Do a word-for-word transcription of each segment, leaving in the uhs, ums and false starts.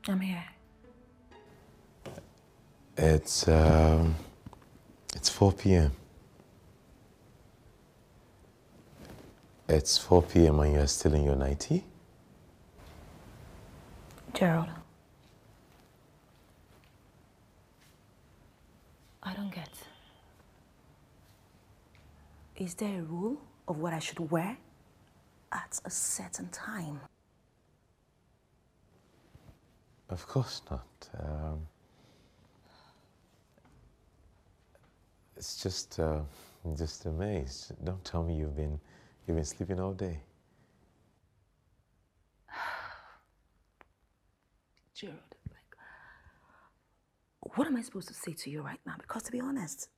I'm here. It's, um, it's four p m It's four p m and you're still in your nightie? Gerald. I don't get. Is there a rule of what I should wear at a certain time? Of course not. Um, it's just, uh, just a maze. Don't tell me you've been, you've been sleeping all day. Gerald, like, what am I supposed to say to you right now? Because to be honest,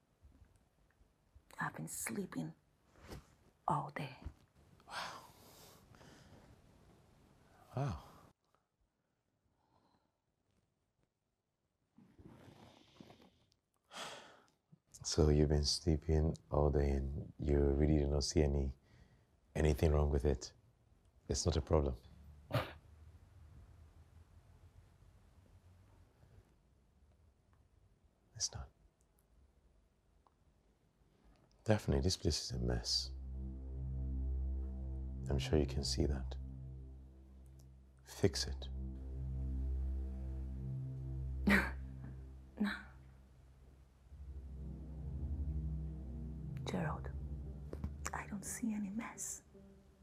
I've been sleeping all day. Wow. So you've been sleeping all day and you really do not see any, anything wrong with it? It's not a problem? It's not. Definitely, this place is a mess. I'm sure you can see that. Fix it. No. Gerald, I don't see any mess.